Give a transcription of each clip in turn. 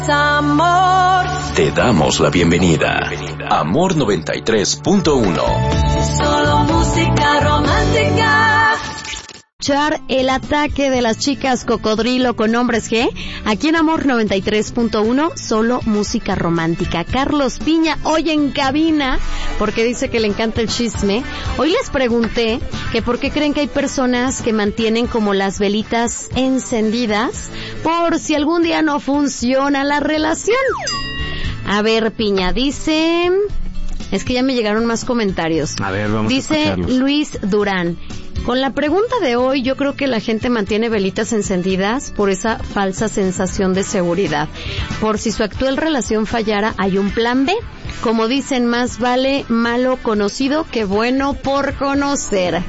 Amor. Te damos la bienvenida. Amor 93.1. Solo música romántica. Escuchar el ataque de las chicas cocodrilo con hombres G, aquí en Amor 93.1, solo música romántica. Carlos Piña, hoy en cabina, porque dice que le encanta el chisme. Hoy les pregunté que por qué creen que hay personas que mantienen como las velitas encendidas por si algún día no funciona la relación. A ver, Piña, dice... Es que ya me llegaron más comentarios. A ver, vamos a escucharlos. Dice Luis Durán. Con la pregunta de hoy, yo creo que la gente mantiene velitas encendidas por esa falsa sensación de seguridad. Por si su actual relación fallara, hay un plan B. Como dicen, más vale malo conocido que bueno por conocer.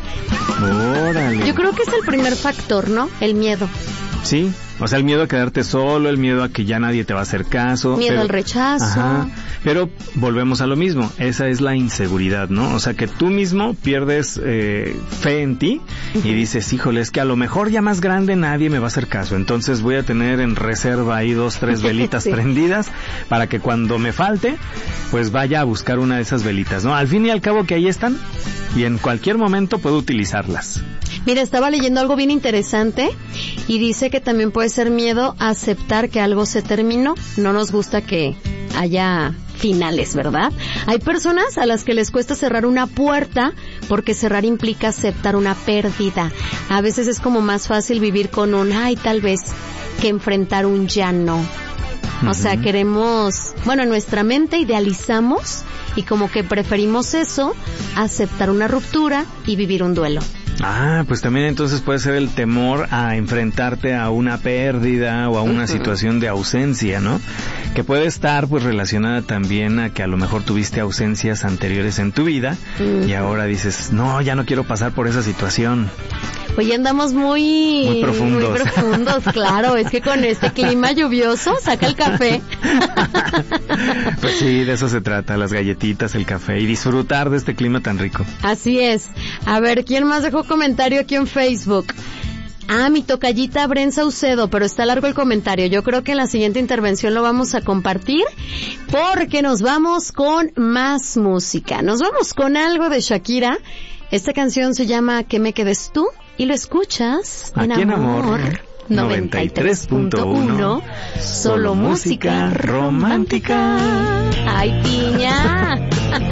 Órale. Yo creo que es el primer factor, ¿no? El miedo. Sí, o sea, el miedo a quedarte solo, el miedo a que ya nadie te va a hacer caso. Miedo al rechazo. Ajá, pero volvemos a lo mismo, esa es la inseguridad, ¿no? O sea, que tú mismo pierdes fe en ti y dices, híjole, es que a lo mejor ya más grande nadie me va a hacer caso, entonces voy a tener en reserva ahí 2, 3 velitas sí. prendidas para que cuando me falte, pues vaya a buscar una de esas velitas, ¿no? Al fin y al cabo que ahí están y en cualquier momento puedo utilizarlas. Mira, estaba leyendo algo bien interesante y dice que también puede ser miedo a aceptar que algo se terminó. No nos gusta que haya finales, ¿verdad? Hay personas a las que les cuesta cerrar una puerta porque cerrar implica aceptar una pérdida. A veces es como más fácil vivir con un ay, tal vez, que enfrentar un ya no. O sea, queremos, bueno, en nuestra mente idealizamos y como que preferimos eso, aceptar una ruptura y vivir un duelo. Ah, pues también entonces puede ser el temor a enfrentarte a una pérdida o a una situación de ausencia, ¿no? Que puede estar pues relacionada también a que a lo mejor tuviste ausencias anteriores en tu vida y ahora dices, no, ya no quiero pasar por esa situación. Hoy andamos muy profundos. Muy profundos, claro, es que con este clima lluvioso saca el café. Pues sí, de eso se trata, las galletitas, el café y disfrutar de este clima tan rico. Así es. A ver, ¿quién más dejó comentario aquí en Facebook? Ah, mi tocallita Bren Saucedo, pero está largo el comentario. Yo creo que en la siguiente intervención lo vamos a compartir porque nos vamos con más música. Nos vamos con algo de Shakira. Esta canción se llama Que me quedes tú y lo escuchas aquí en Amor 93.1, solo música romántica. ¡Ay, Piña!